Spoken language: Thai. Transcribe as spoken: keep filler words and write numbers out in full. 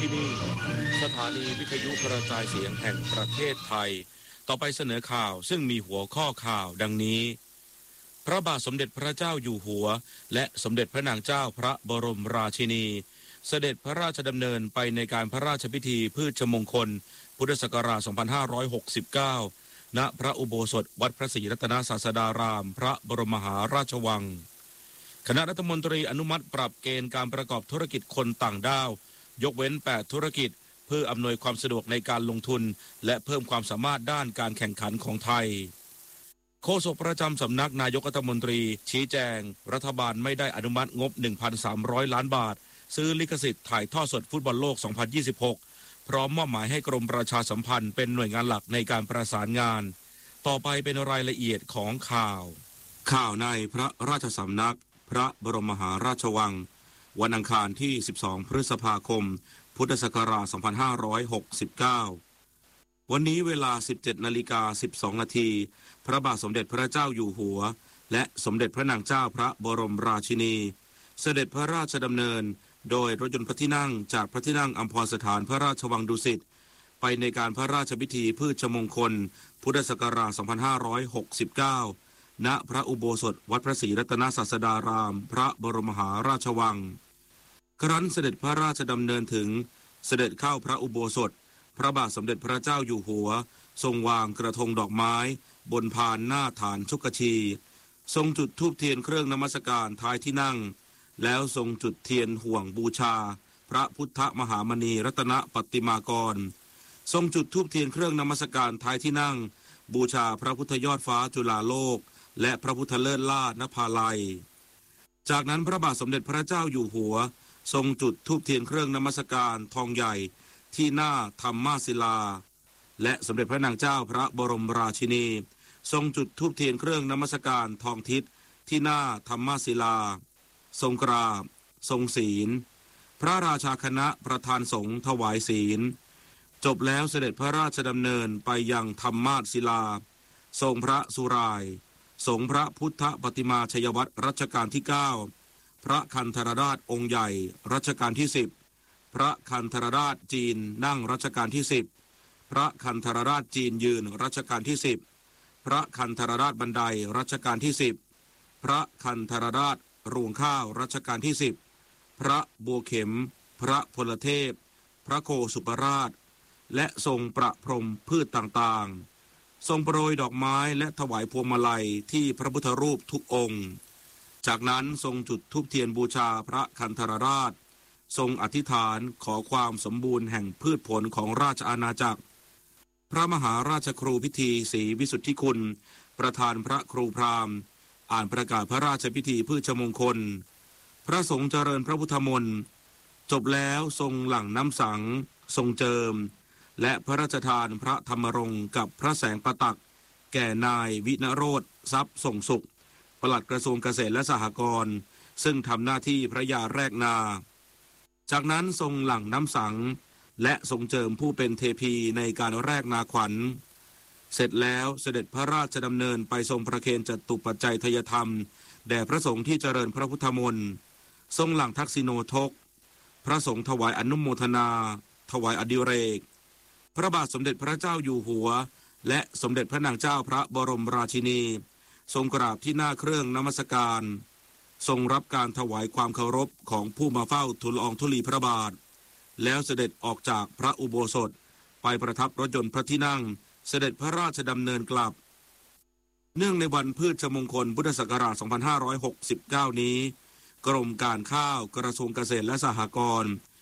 ที่นี่สถานีวิทยุกระจายเสียงแห่งประเทศไทยต่อไปเสนอข่าวซึ่งมีหัวข้อข่าวดังนี้พระบาทสมเด็จพระเจ้าอยู่หัวและสมเด็จพระนางเจ้าพระบรมราชินีเสด็จพระราชดำเนินไปในการพระราชพิธีพืชมงคลพุทธศักราช สองพันห้าร้อยหกสิบเก้า ณ พระอุโบสถวัดพระศรีรัตนศาสดารามพระบรมมหาราชวังคณะรัฐมนตรีอนุมัติปรับเกณฑ์การประกอบธุรกิจคนต่างด้าวยกเว้นแปดธุรกิจเพื่ออำนวยความสะดวกในการลงทุนและเพิ่มความสามารถด้านการแข่งขันของไทยโฆษกประจำสำนักนายกรัฐมนตรีชี้แจงรัฐบาลไม่ได้อนุมัติงบ หนึ่งพันสามร้อย ล้านบาทซื้อลิขสิทธิ์ถ่ายทอดสดฟุตบอลโลก สองพันยี่สิบหก พร้อมมอบหมายให้กรมประชาสัมพันธ์เป็นหน่วยงานหลักในการประสานงานต่อไปเป็นรายละเอียดของข่าวข่าวในพระราชสำนักพระบรมมหาราชวังวันอังคารที่สิบสองพฤษภาคมพุทธศักราช สองพันห้าร้อยหกสิบเก้า วันนี้เวลา สิบเจ็ดนาฬิกาสิบสองนาทีพระบาทสมเด็จพระเจ้าอยู่หัวและสมเด็จพระนางเจ้าพระบรมราชินีเสด็จพระราชดำเนินโดยรถยนต์พระที่นั่งจากพระที่นั่งอัมพรสถานพระราชวังดุสิตไปในการพระราชพิธีพืชมงคลพุทธศักราช สองพันห้าร้อยหกสิบเก้า ณ พระอุโบสถวัดพระศรีรัตนศาสดารามพระบรมมหาราชวังครั้นเสด็จพระราชดำเนินถึงเสด็จเข้าพระอุโบสถพระบาทสมเด็จพระเจ้าอยู่หัวทรงวางกระทงดอกไม้บนพานหน้าฐานชุกชีทรงจุดธูปเทียนเครื่องนมัสการท้ายที่นั่งแล้วทรงจุดเทียนห่วงบูชาพระพุทธมหามณีรัตนปฏิมากรทรงจุดธูปเทียนเครื่องนมัสการท้ายที่นั่งบูชาพระพุทธยอดฟ้าจุฬาโลกและพระพุทธเลิศล่านภาลัยจากนั้นพระบาทสมเด็จพระเจ้าอยู่หัวทรงจุดธูปเทียนเครื่องนมัสการทองใหญ่ที่หน้าธรรมาศิลาและสมเด็จพระนางเจ้าพระบรมราชินีทรงจุดธูปเทียนเครื่องนมัสการทองทิศที่หน้าธรรมาศิลาทรงกราบทรงศีลพระราชาคณะประธานสงฆ์ถวายศีลจบแล้วเสด็จพระราชดำเนินไปยังธรรมาศิลาทรงพระสุรายสงฆ์พระพุทธปฏิมาชัยวัตรรัชกาลที่เก้าพระคันธรราชองค์ใหญ่รัชกาลที่สิบพระคันธรราชจีนนั่งรัชกาลที่สิบพระคันธรราชจีนยืนรัชกาลที่สิบพระคันธรราชบันไดรัชกาลที่สิบพระคันธรราชรวงข้าวรัชกาลที่สิบพระบัวเข็มพระพลเทพพระโคสุปราชและทรงประพรมพืชต่างๆทรงโปรยดอกไม้และถวายพวงมาลัยที่พระพุทธรูปทุกองค์จากนั้นทรงจุดธูปเทียนบูชาพระคันธรราชทรงอธิษฐานขอความสมบูรณ์แห่งพืชผลของราชอาณาจักรพระมหาราชครูพิธีศรีวิสุทธิคุณประธานพระครูพราหมณ์อ่านประกาศพระราชพิธีพืชมงคลพระสงฆ์เจริญพระพุทธมนต์จบแล้วทรงหลั่งน้ำสังทรงเจิมและพระราชทานพระธรรมรงค์กับพระแสงประตักแก่นายวินโรธทรัพย์ส่งสุขปลัดกระทรวงเกษตรและสหกรณ์ซึ่งทำหน้าที่พระยาแรกนาจากนั้นทรงหลั่งน้ำสังและทรงเจิมผู้เป็นเทพีในการแรกนาขวัญเสร็จแล้วเสด็จพระราชดำเนินไปทรงประเคนจตุปัจจัยทยธรรมแด่พระสงฆ์ที่เจริญพระพุทธมนต์ทรงหลั่งทักษิโนทกพระสงฆ์ถวายอนุโมทนาถวายอดิเรกพระบาทสมเด็จพระเจ้าอยู่หัวและสมเด็จพระนางเจ้าพระบรมราชินีทรงกราบที่หน้าเครื่องนมัสการทรงรับการถวายความเคารพของผู้มาเฝ้าทูลละอองธุลีพระบาทแล้วเสด็จออกจากพระอุโบสถไปประทับรถยนต์พระที่นั่งเสด็จพระราชดำเนินกลับเนื่องในวันพืชมงคลพุทธศักราช สองพันห้าร้อยหกสิบเก้า นี้กรมการข้าวกระทรวงเกษตรและสหกรณ์